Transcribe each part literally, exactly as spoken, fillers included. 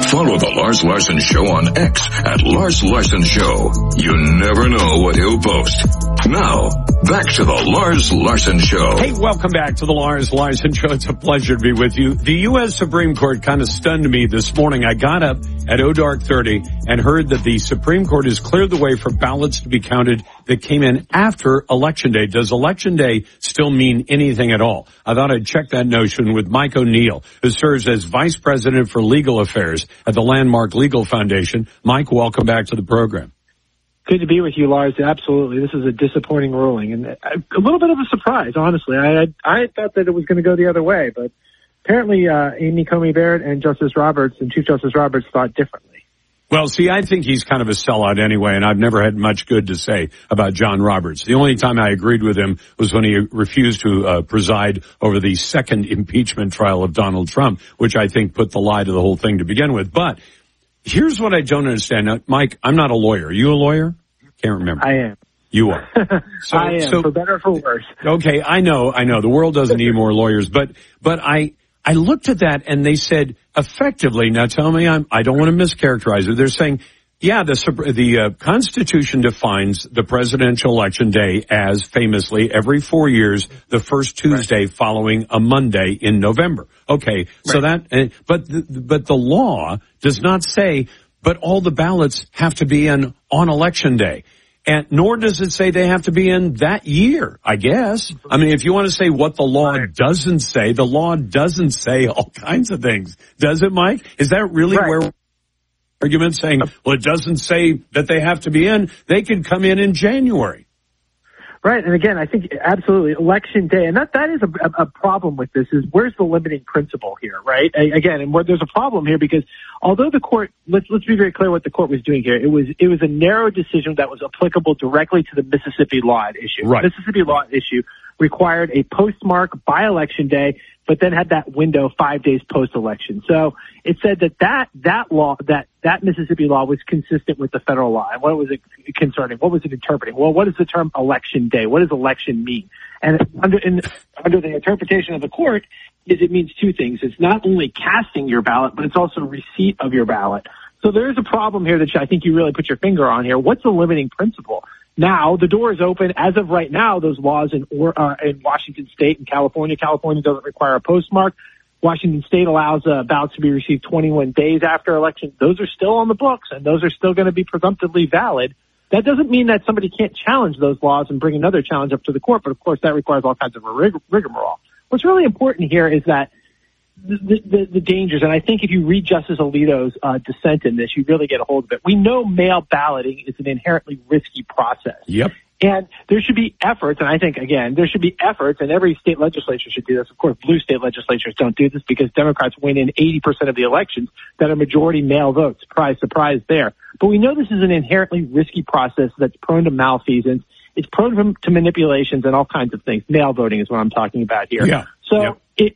Follow The Lars Larson Show on X at Lars Larson Show. You never know what he'll post. Now, back to The Lars Larson Show. Hey, welcome back to The Lars Larson Show. It's a pleasure to be with you. The U S Supreme Court kind of stunned me this morning. I got up at oh dark thirty and heard that the Supreme Court has cleared the way for ballots to be counted that came in after Election Day. Does Election Day still mean anything at all? I thought I'd check that notion with Mike O'Neill, who serves as Vice President for Legal Affairs at the Landmark Legal Foundation. Mike, welcome back to the program. Good to be with you, Lars. Absolutely. This is a disappointing ruling and a little bit of a surprise, honestly. I I thought that it was going to go the other way, but apparently uh, Amy Coney Barrett and Justice Roberts and Chief Justice Roberts thought differently. Well, see, I think he's kind of a sellout anyway, and I've never had much good to say about John Roberts. The only time I agreed with him was when he refused to uh, preside over the second impeachment trial of Donald Trump, which I think put the lie to the whole thing to begin with. But here's what I don't understand. Now, Mike, I'm not a lawyer. Are you a lawyer? Can't remember. I am. You are. So, I am, so, for better or for worse. Okay, I know, I know. The world doesn't need more lawyers, but but I I looked at that and they said effectively. Now, tell me, I'm I don't want to mischaracterize it. They're saying, yeah, the the uh, Constitution defines the presidential election day as famously every four years, the first Tuesday right. following a Monday in November. Okay, right. so that uh, but the, but the law does not say. But all the ballots have to be in on Election Day. And nor does it say they have to be in that year, I guess. I mean, if you want to say what the law right. doesn't say, the law doesn't say all kinds of things. Does it, Mike? Is that really right. where argument saying, well, it doesn't say that they have to be in. They can come in in January. Right. And again, I think absolutely Election Day. And that, that is a, a problem with this is where's the limiting principle here, right? A, again, and where there's a problem here because although the court, let's, let's be very clear what the court was doing here. It was, it was a narrow decision that was applicable directly to the Mississippi law at issue. Right. The Mississippi law at issue required a postmark by Election Day, but then had that window five days post-election. So it said that that, that law, that, that Mississippi law was consistent with the federal law. And what was it concerning? What was it interpreting? Well, what is the term Election Day? What does election mean? And under, in, under the interpretation of the court is it means two things. It's not only casting your ballot, but it's also receipt of your ballot. So there is a problem here that I think you really put your finger on here. What's the limiting principle? Now, the door is open. As of right now, those laws in, or, uh, in Washington State and California, California doesn't require a postmark. Washington State allows uh, ballots to be received twenty-one days after election. Those are still on the books, and those are still going to be presumptively valid. That doesn't mean that somebody can't challenge those laws and bring another challenge up to the court, but of course that requires all kinds of rig- rigmarole. What's really important here is that the, the, the dangers, and I think if you read Justice Alito's uh, dissent in this, you really get a hold of it. We know mail balloting is an inherently risky process. Yep. And there should be efforts, and I think, again, there should be efforts, and every state legislature should do this. Of course, blue state legislatures don't do this because Democrats win in eighty percent of the elections that are majority mail votes. Surprise, surprise there. But we know this is an inherently risky process that's prone to malfeasance. It's prone to manipulations and all kinds of things. Mail voting is what I'm talking about here. Yeah. So yep. it,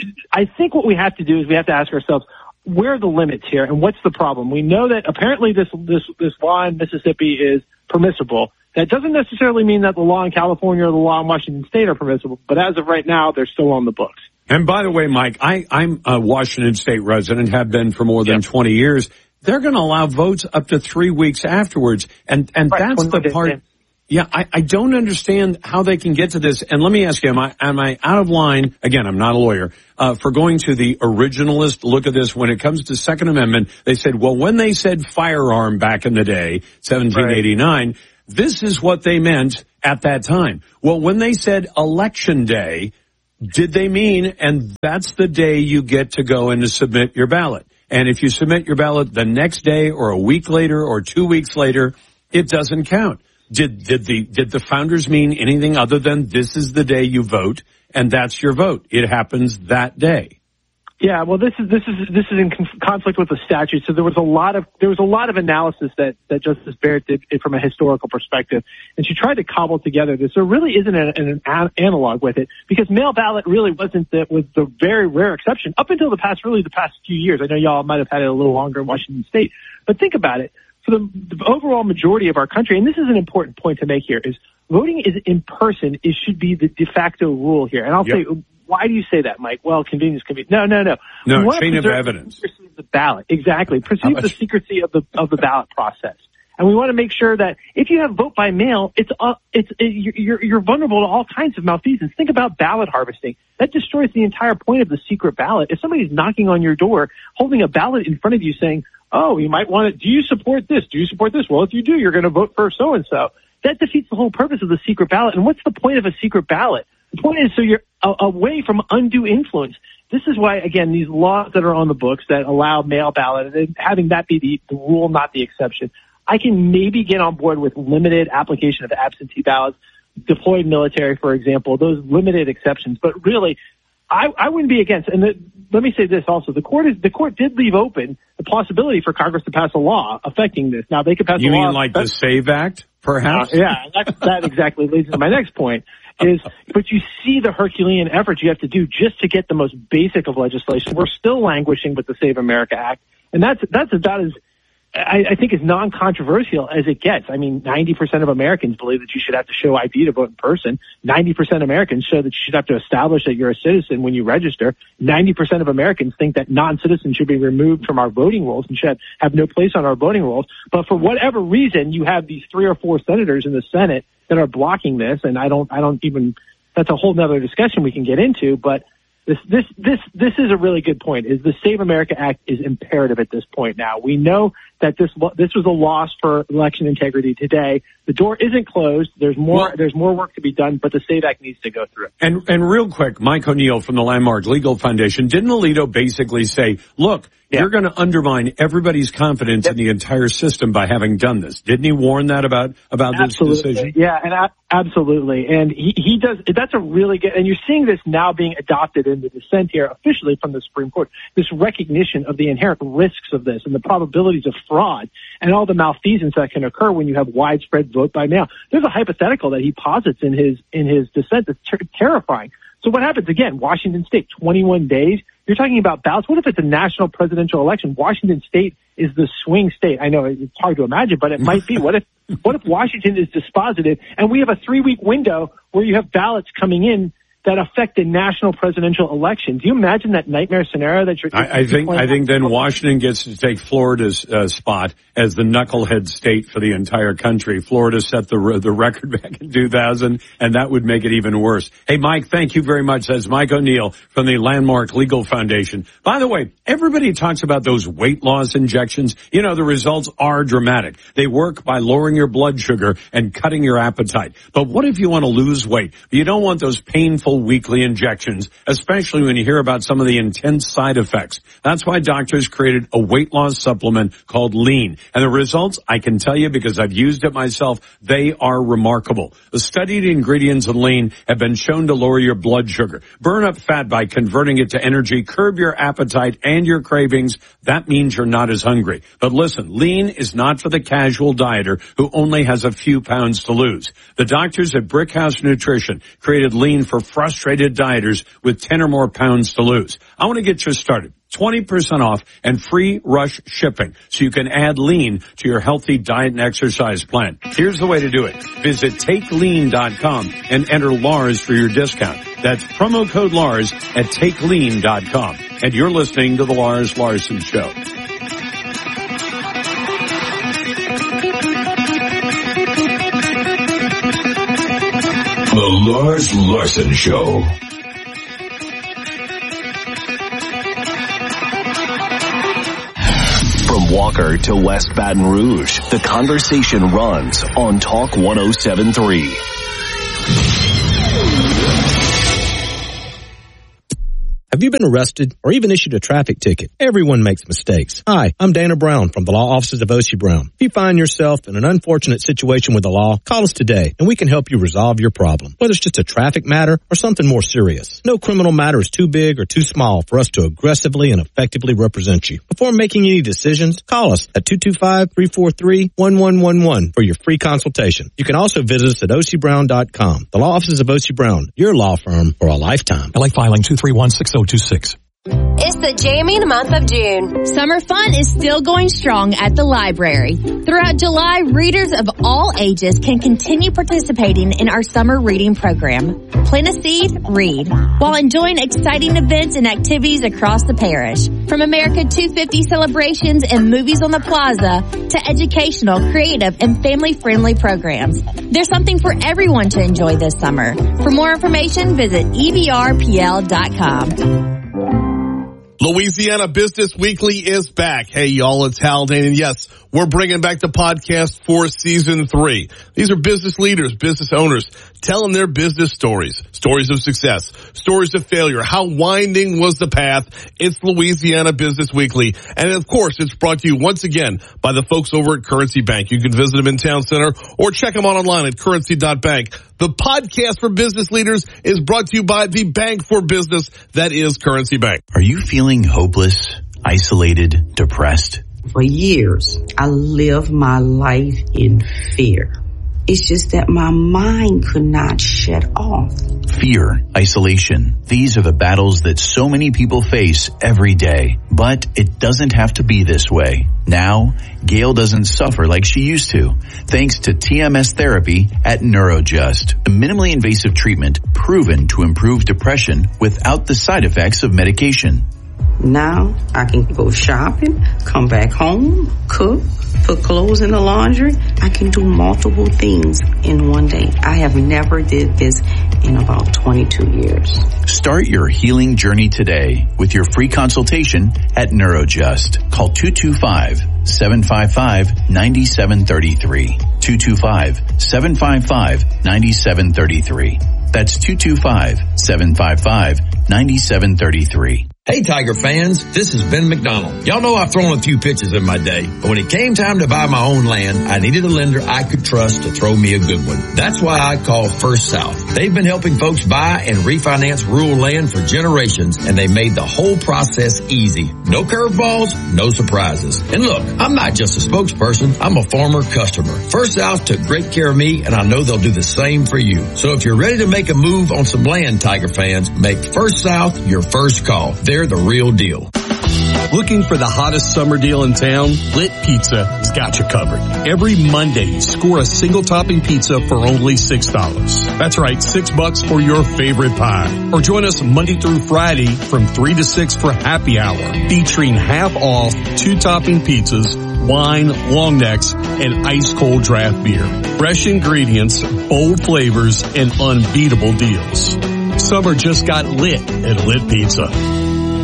I think what we have to do is we have to ask ourselves, where are the limits here and what's the problem? We know that apparently this, this, this law in Mississippi is permissible. That doesn't necessarily mean that the law in California or the law in Washington State are permissible, but as of right now, they're still on the books. And by the way, Mike, I, I'm a Washington State resident, have been for more than yep. twenty years. They're going to allow votes up to three weeks afterwards. And, and right, that's the part. Days. Yeah, I, I don't understand how they can get to this. And let me ask you, am I, am I out of line? Again, I'm not a lawyer, uh, for going to the originalist look at this. When it comes to Second Amendment, they said, well, when they said firearm back in the day, seventeen eighty-nine, right. this is what they meant at that time. Well, when they said election day, did they mean, and that's the day you get to go in to submit your ballot. And if you submit your ballot the next day or a week later or two weeks later, it doesn't count. Did, did the, did the founders mean anything other than this is the day you vote and that's your vote? It happens that day. Yeah, well, this is, this is, this is in conflict with the statute. So there was a lot of, there was a lot of analysis that, that Justice Barrett did from a historical perspective. And she tried to cobble together this. There really isn't an, an analog with it because mail ballot really wasn't the, was the very rare exception up until the past, really the past few years. I know y'all might have had it a little longer in Washington State, but think about it. For the, the overall majority of our country, and this is an important point to make here, is voting is in person. It should be the de facto rule here. And I'll yep. say, why do you say that, Mike? Well, convenience, convenience. No, no, no. No, chain of evidence. the ballot. Exactly. Preserve the secrecy of the of the ballot process. And we want to make sure that if you have vote by mail, it's uh, it's it, you're you're vulnerable to all kinds of malfeasance. Think about ballot harvesting. That destroys the entire point of the secret ballot. If somebody's knocking on your door, holding a ballot in front of you, saying, "Oh, you might want to. Do you support this? Do you support this? Well, if you do, you're going to vote for so and so." That defeats the whole purpose of the secret ballot. And what's the point of a secret ballot? The point is so you're a- away from undue influence. This is why, again, these laws that are on the books that allow mail ballot, and having that be the, the rule, not the exception. I can maybe get on board with limited application of absentee ballots, deployed military, for example, those limited exceptions. But really, I, I wouldn't be against. And the, let me say this also: the court is the court did leave open the possibility for Congress to pass a law affecting this. Now they could pass. You a law. You mean like the SAVE Act, perhaps? Uh, yeah, that, that exactly leads to my next point. Is but you see the Herculean effort you have to do just to get the most basic of legislation. We're still languishing with the Save America Act, and that's that's about as I, I think as non-controversial as it gets. I mean, ninety percent of Americans believe that you should have to show I D to vote in person. ninety percent of Americans show that you should have to establish that you're a citizen when you register. ninety percent of Americans think that non-citizens should be removed from our voting rolls and should have no place on our voting rolls. But for whatever reason, you have these three or four senators in the Senate that are blocking this, and I don't, I don't even, that's a whole nother discussion we can get into, but This, this, this, this is a really good point. Is the Save America Act is imperative at this point now. We know that this, this was a loss for election integrity today. The door isn't closed. There's more, well, there's more work to be done, but the SAVE Act needs to go through. And, and real quick, Mike O'Neill from the Landmark Legal Foundation, didn't Alito basically say, look, yeah. you're going to undermine everybody's confidence yep. in the entire system by having done this? Didn't he warn that about, about absolutely. this decision? Yeah, and a- absolutely. And he, he does, that's a really good, and you're seeing this now being adopted in the dissent here officially from the Supreme Court, this recognition of the inherent risks of this and the probabilities of fraud and all the malfeasance that can occur when you have widespread vote by mail. There's a hypothetical that he posits in his, in his dissent that's ter- terrifying. So what happens again? Washington State, twenty-one days. You're talking about ballots. What if it's a national presidential election? Washington State is the swing state. I know it's hard to imagine, but it might be. What if, what if Washington is dispositive and we have a three week window where you have ballots coming in that affect the national presidential election? Do you imagine that nightmare scenario that you're? I, I think I think then Washington gets to take Florida's uh, spot as the knucklehead state for the entire country. Florida set the the record back in two thousand, and that would make it even worse. Hey, Mike, thank you very much. That's Mike O'Neill from the Landmark Legal Foundation. By the way, everybody talks about those weight loss injections. You know, the results are dramatic. They work by lowering your blood sugar and cutting your appetite. But what if you want to lose weight? You don't want those painful weekly injections, especially when you hear about some of the intense side effects. That's why doctors created a weight loss supplement called Lean. And the results, I can tell you because I've used it myself, they are remarkable. The studied ingredients in Lean have been shown to lower your blood sugar, burn up fat by converting it to energy, curb your appetite and your cravings. That means you're not as hungry. But listen, Lean is not for the casual dieter who only has a few pounds to lose. The doctors at Brickhouse Nutrition created Lean for frustrated dieters with ten or more pounds to lose. I want to get you started. twenty percent off and free rush shipping so you can add Lean to your healthy diet and exercise plan. Here's the way to do it. Visit take lean dot com and enter Lars for your discount. That's promo code Lars at take lean dot com. And you're listening to The Lars Larson Show. The Lars Larson Show. From Walker to West Baton Rouge, the conversation runs on Talk one oh seven point three. Have you been arrested or even issued a traffic ticket? Everyone makes mistakes. Hi, I'm Dana Brown from the law offices of Oshie Brown. If you find yourself in an unfortunate situation with the law, call us today and we can help you resolve your problem, whether it's just a traffic matter or something more serious. No criminal matter is too big or too small for us to aggressively and effectively represent you. Before making any decisions, call us at two two five, three four three, one one one one for your free consultation. You can also visit us at oshie brown dot com. The law offices of Oshie Brown, your law firm for a lifetime. L A filing two three one six zero two six. It's the jamming month of June. Summer fun is still going strong at the library. Throughout July, readers of all ages can continue participating in our summer reading program. Plant a seed, read, while enjoying exciting events and activities across the parish. From America two fifty celebrations and movies on the plaza to educational, creative, and family-friendly programs. There's something for everyone to enjoy this summer. For more information, visit E B R P L dot com. Louisiana Business Weekly is back. Hey, y'all, it's Haldane, and yes, we're bringing back the podcast for season three. These are business leaders, business owners, telling their business stories, stories of success, stories of failure. How winding was the path? It's Louisiana Business Weekly. And of course, it's brought to you once again by the folks over at Currency Bank. You can visit them in Town Center or check them out online at currency dot bank. The podcast for business leaders is brought to you by the bank for business that is Currency Bank. Are you feeling hopeless, isolated, depressed? For years, I lived my life in fear. It's just that my mind could not shut off. Fear, isolation. These are the battles that so many people face every day. But it doesn't have to be this way. Now, Gail doesn't suffer like she used to, thanks to T M S therapy at NeuroJust, a minimally invasive treatment proven to improve depression without the side effects of medication. Now I can go shopping, come back home, cook, put clothes in the laundry. I can do multiple things in one day. I have never did this in about twenty-two years. Start your healing journey today with your free consultation at NeuroJust. Call two two five, seven five five, nine seven three three. two two five, seven five five, nine seven three three. That's two two five, seven five five, nine seven three three. Hey, Tiger fans, this is Ben McDonald. Y'all know I've thrown a few pitches in my day, but when it came time to buy my own land, I needed a lender I could trust to throw me a good one. That's why I called First South. They've been helping folks buy and refinance rural land for generations, and they made the whole process easy. No curveballs, no surprises. And look, I'm not just a spokesperson, I'm a former customer. First South took great care of me, and I know they'll do the same for you. So if you're ready to make a move on some land, Tiger fans, make First South your first call. They're the real deal. Looking for the hottest summer deal in town? Lit Pizza has got you covered. Every Monday, score a single topping pizza for only six dollars. That's right, six bucks for your favorite pie. Or join us Monday through Friday from three to six for happy hour, featuring half off two topping pizzas, wine, long necks, and ice cold draft beer. Fresh ingredients, bold flavors, and unbeatable deals. Summer just got lit at Lit Pizza.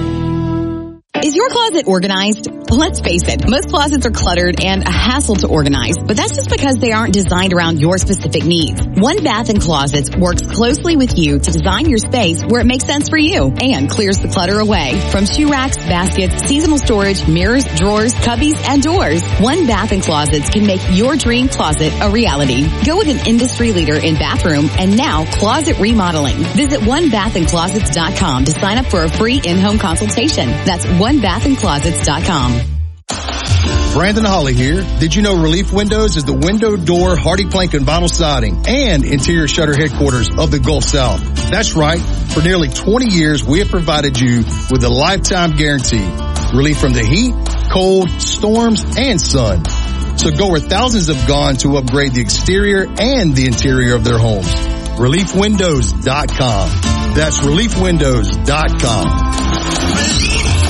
Is your closet organized? Let's face it, most closets are cluttered and a hassle to organize, but that's just because they aren't designed around your specific needs. One Bath and Closets works closely with you to design your space where it makes sense for you and clears the clutter away. From shoe racks, baskets, seasonal storage, mirrors, drawers, cubbies, and doors, One Bath and Closets can make your dream closet a reality. Go with an industry leader in bathroom and now closet remodeling. Visit one bath and closets dot com to sign up for a free in-home consultation. That's one bath and closets dot com. Brandon Holly here. Did you know Relief Windows is the window, door, hardy plank, and vinyl siding and interior shutter headquarters of the Gulf South? That's right. For nearly twenty years, we have provided you with a lifetime guarantee. Relief from the heat, cold, storms, and sun. So go where thousands have gone to upgrade the exterior and the interior of their homes. relief windows dot com. That's relief windows dot com.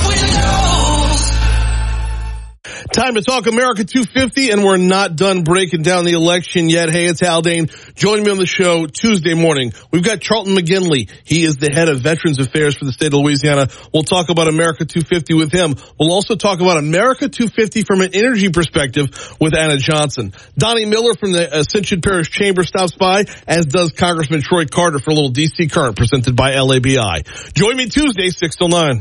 Time to talk America two fifty, and we're not done breaking down the election yet. Hey, it's Haldane. Joining me on the show Tuesday morning, we've got Charlton McGinley. He is the head of Veterans Affairs for the state of Louisiana. We'll talk about America two fifty with him. We'll also talk about America two fifty from an energy perspective with Anna Johnson. Donnie Miller from the Ascension Parish Chamber stops by, as does Congressman Troy Carter for a little D C Current presented by L A B I. Join me Tuesday, six till nine.